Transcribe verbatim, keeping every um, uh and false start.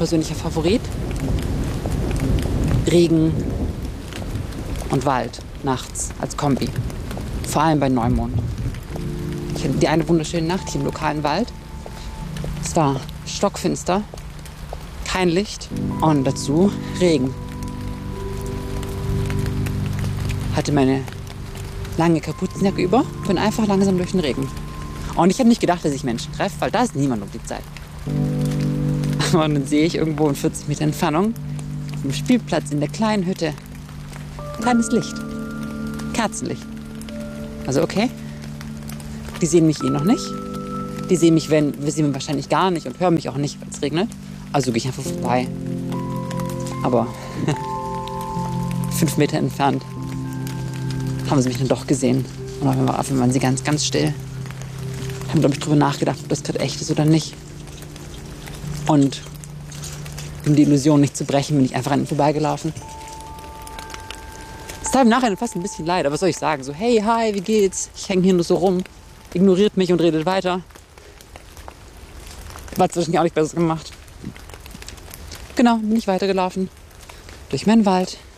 persönlicher Favorit. Regen und Wald nachts als Kombi. Vor allem bei Neumond. Ich hatte die eine wunderschöne Nacht hier im lokalen Wald. Es war stockfinster, kein Licht und dazu Regen. Hatte meine lange Kapuzenjacke über, bin einfach langsam durch den Regen. Und ich habe nicht gedacht, dass ich Menschen treffe, weil da ist niemand um die Zeit. Aber dann sehe ich irgendwo in vierzig Meter Entfernung, auf dem Spielplatz in der kleinen Hütte, kleines Licht, Kerzenlicht. Also okay, die sehen mich eh noch nicht. Die sehen mich, wenn, wir sehen mich wahrscheinlich gar nicht und hören mich auch nicht, wenn es regnet. Also gehe ich einfach vorbei. Aber fünf Meter entfernt haben sie mich dann doch gesehen. Und auf einmal waren sie ganz, ganz still. Haben, glaube ich, drüber nachgedacht, ob das gerade echt ist oder nicht. Und um die Illusion nicht zu brechen, bin ich einfach an ihnen vorbeigelaufen. Es tat im Nachhinein fast ein bisschen leid, aber was soll ich sagen? So, hey, hi, wie geht's? Ich hänge hier nur so rum. Ignoriert mich und redet weiter. War zwischen auch nicht besser gemacht. Genau, bin ich weitergelaufen. Durch meinen Wald.